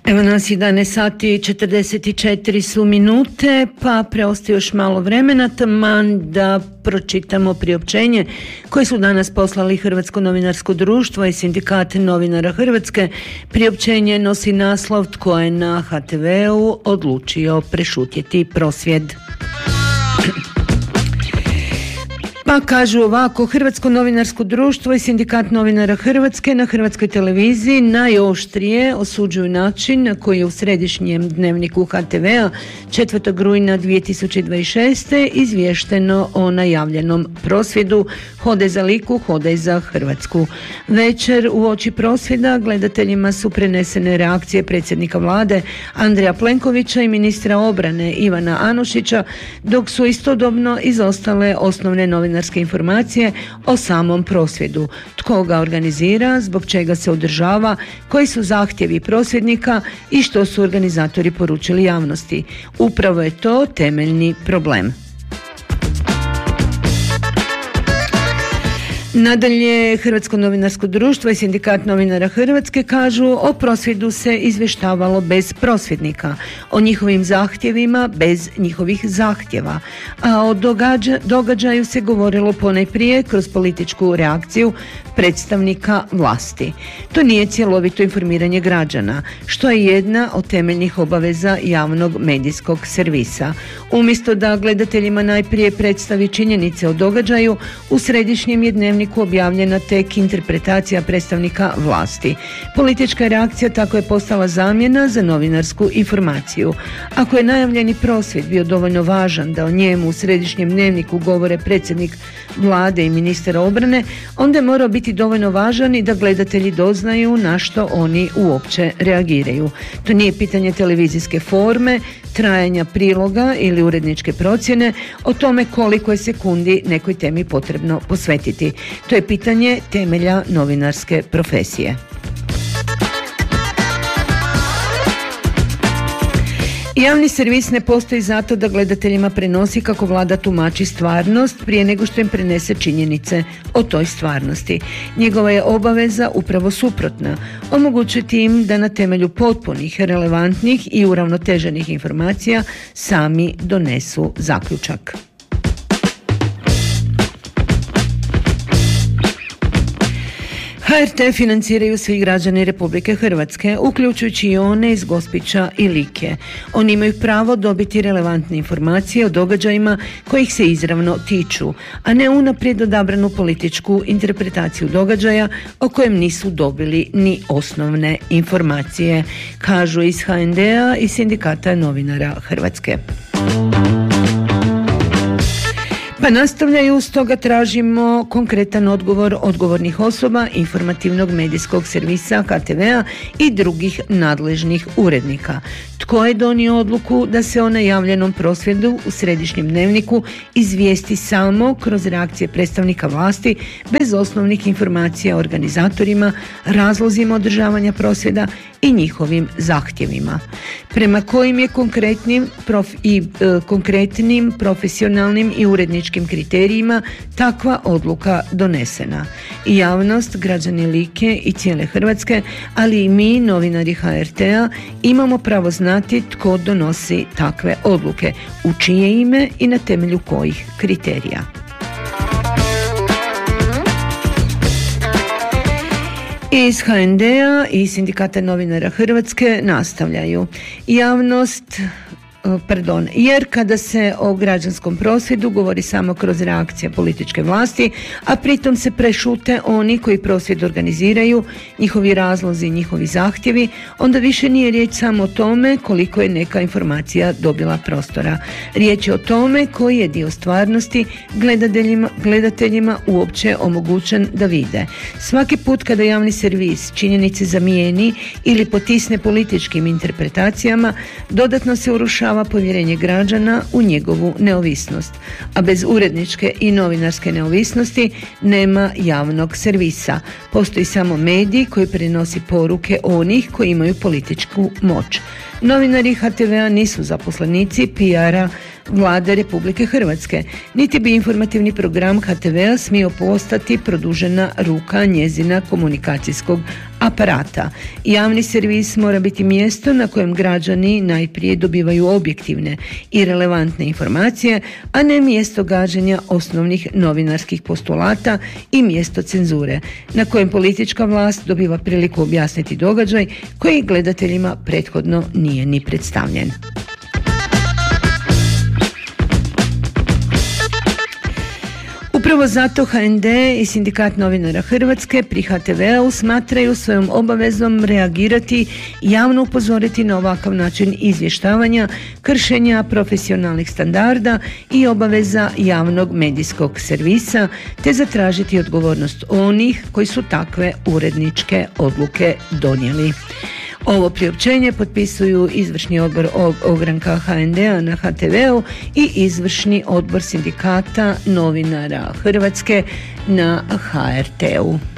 Evo nas 11 sati 44 su minute, pa preostaje još malo vremena taman da pročitamo priopćenje koje su danas poslali Hrvatsko novinarsko društvo i Sindikat novinara Hrvatske. Priopćenje nosi naslov "Tko je na HTV-u odlučio prešutjeti prosvjed". Pa kažu ovako: Hrvatsko novinarsko društvo i Sindikat novinara Hrvatske na Hrvatskoj televiziji najoštrije osuđuju način na koji je u središnjem dnevniku HTV-a 4. rujna 2026. izvješteno o najavljenom prosvjedu "Hodaj za Liku, hodaj za Hrvatsku". Večer uoči prosvjeda gledateljima su prenesene reakcije predsjednika vlade Andreja Plenkovića i ministra obrane Ivana Anušića, dok su istodobno izostale osnovne novinarske informacije o samom prosvjedu. Tko ga organizira, zbog čega se održava, koji su zahtjevi prosvjednika i što su organizatori poručili javnosti. Upravo je to temeljni problem. Nadalje, Hrvatsko novinarsko društvo i Sindikat novinara Hrvatske kažu: o prosvjedu se izvještavalo bez prosvjednika, o njihovim zahtjevima bez njihovih zahtjeva, a o događaju se govorilo ponajprije kroz političku reakciju predstavnika vlasti. To nije cjelovito informiranje građana, što je jedna od temeljnih obaveza javnog medijskog servisa. Umjesto da gledateljima najprije predstavi činjenice o događaju, u središnjem je dnevniku objavljena tek interpretacija predstavnika vlasti. Politička reakcija tako je postala zamjena za novinarsku informaciju. Ako je najavljeni prosvjed bio dovoljno važan da o njemu u središnjem dnevniku govore predsjednik vlade i ministar obrane, onda je morao biti dovoljno važan i da gledatelji doznaju na što oni uopće reagiraju. To nije pitanje televizijske forme, trajanja priloga ili uredničke procjene o tome koliko je sekundi nekoj temi potrebno posvetiti. To je pitanje temelja novinarske profesije. Javni servis ne postoji zato da gledateljima prenosi kako vlada tumači stvarnost prije nego što im prenese činjenice o toj stvarnosti. Njegova je obaveza upravo suprotna: omogućiti im da na temelju potpunih, relevantnih i uravnoteženih informacija sami donesu zaključak. HRT financiraju svi građani Republike Hrvatske, uključujući i one iz Gospića i Like. Oni imaju pravo dobiti relevantne informacije o događajima kojih se izravno tiču, a ne unaprijed odabranu političku interpretaciju događaja o kojem nisu dobili ni osnovne informacije, kažu iz HND-a i Sindikata novinara Hrvatske. Pa nastavljaju: stoga tražimo konkretan odgovor odgovornih osoba informativnog medijskog servisa HTV-a i drugih nadležnih urednika. Tko je donio odluku da se o najavljenom prosvjedu u središnjem dnevniku izvijesti samo kroz reakcije predstavnika vlasti bez osnovnih informacija o organizatorima, razlozima održavanja prosvjeda i njihovim zahtjevima? Prema kojim je konkretnim, profesionalnim i uredničkim kriterijima takva odluka donesena? I javnost, građani Like i cijele Hrvatske, ali i mi, novinari HRT-a, imamo pravo znati tko donosi takve odluke, u čije ime i na temelju kojih kriterija. Iz HND-a i Sindikata novinara Hrvatske nastavljaju: jer kada se o građanskom prosvjedu govori samo kroz reakcije političke vlasti, a pritom se prešute oni koji prosvjed organiziraju, njihovi razlozi i njihovi zahtjevi, onda više nije riječ samo o tome koliko je neka informacija dobila prostora. Riječ je o tome koji je dio stvarnosti gledateljima uopće omogućen da vide. Svaki put kada javni servis činjenice zamijeni ili potisne političkim interpretacijama, dodatno se urušava povjerenje građana u njegovu neovisnost. A bez uredničke i novinarske neovisnosti nema javnog servisa. Postoji samo medij koji prenosi poruke onih koji imaju političku moć. Novinari HTV-a nisu zaposlenici PR-a Vlade Republike Hrvatske, niti bi informativni program HTV-a smio postati produžena ruka njezina komunikacijskog aparata. Javni servis mora biti mjesto na kojem građani najprije dobivaju objektivne i relevantne informacije, a ne mjesto gaženja osnovnih novinarskih postulata i mjesto cenzure, na kojem politička vlast dobiva priliku objasniti događaj koji gledateljima prethodno nije ni predstavljen. Upravo zato HND i Sindikat novinara Hrvatske pri HTV-u smatraju svojom obavezom reagirati i javno upozoriti na ovakav način izvještavanja, kršenja profesionalnih standarda i obaveza javnog medijskog servisa, te zatražiti odgovornost onih koji su takve uredničke odluke donijeli. Ovo priopćenje potpisuju izvršni odbor ogranka HND-a na HTV-u i izvršni odbor Sindikata novinara Hrvatske na HRT-u.